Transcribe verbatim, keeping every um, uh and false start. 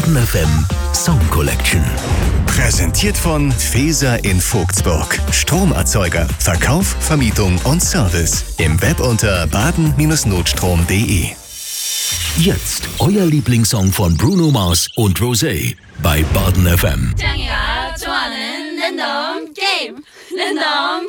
Baden F M Song Collection. Präsentiert von Feser in Vogtsburg. Stromerzeuger, Verkauf, Vermietung und Service. Im Web unter baden Bindestrich notstrom punkt de. Jetzt euer Lieblingssong von Bruno Mars und Rosé bei Baden F M. 짱이가 좋아하는 랜덤 게임, 랜덤